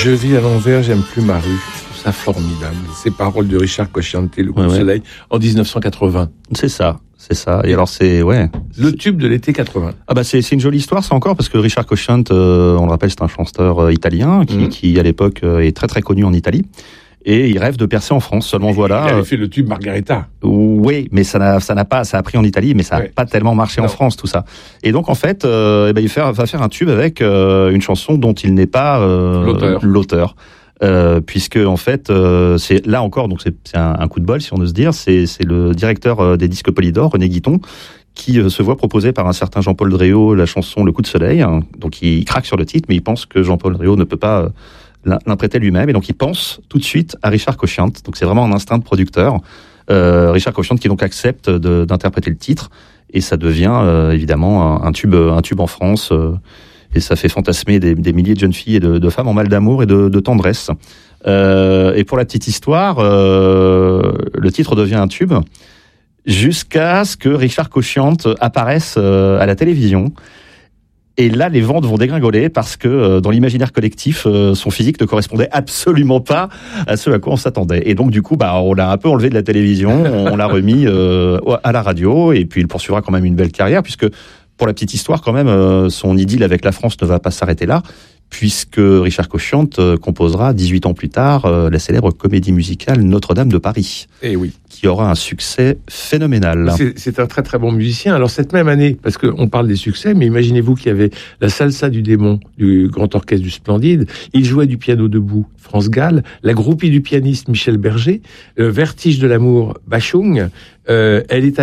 Je vis à l'envers, j'aime plus ma rue. Je trouve ça formidable. Ces paroles de Richard Cocciante, Le coup de soleil, en 1980. C'est ça. Et alors le tube de l'été 80. Ah bah c'est une jolie histoire, ça encore, parce que Richard Cocciante, on le rappelle, c'est un chanteur italien qui à l'époque est très très connu en Italie. Et il rêve de percer en France. Seulement voilà. Il avait fait le tube Margareta. Oui, mais ça a pris en Italie, mais ça n'a pas tellement marché en France, tout ça. Et donc en fait, il va faire un tube avec une chanson dont il n'est pas l'auteur. Puisque en fait, c'est là encore, donc c'est un coup de bol si on ose dire. C'est le directeur des disques Polydor, René Guiton, qui se voit proposer par un certain Jean-Paul Dréau la chanson Le coup de soleil. Donc il craque sur le titre, mais il pense que Jean-Paul Dréau ne peut pas l'interpréter lui-même, et donc il pense tout de suite à Richard Cocciante. Donc c'est vraiment un instinct de producteur. Richard Cocciante qui donc accepte d'interpréter le titre, et ça devient évidemment un tube en France, et ça fait fantasmer des milliers de jeunes filles et de femmes en mal d'amour et de tendresse. Et pour la petite histoire, le titre devient un tube jusqu'à ce que Richard Cocciante apparaisse à la télévision. Et là, les ventes vont dégringoler parce que dans l'imaginaire collectif, son physique ne correspondait absolument pas à ce à quoi on s'attendait. Et donc, du coup, on l'a un peu enlevé de la télévision, on l'a remis à la radio, et puis il poursuivra quand même une belle carrière, puisque, pour la petite histoire, quand même, son idylle avec la France ne va pas s'arrêter là, puisque Richard Cocciante composera 18 ans plus tard la célèbre comédie musicale Notre-Dame de Paris. Eh oui. Qui aura un succès phénoménal. C'est un très très bon musicien. Alors cette même année, parce qu'on parle des succès, mais imaginez-vous qu'il y avait la Salsa du Démon du Grand Orchestre du Splendide, il jouait du piano debout, France Gall, la groupie du pianiste Michel Berger, Vertige de l'amour, Bachung, elle est